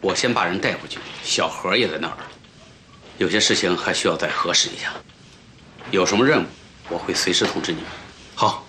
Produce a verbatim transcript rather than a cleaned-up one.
我先把人带回去，小何也在那儿。有些事情还需要再核实一下。有什么任务，我会随时通知你们。 好。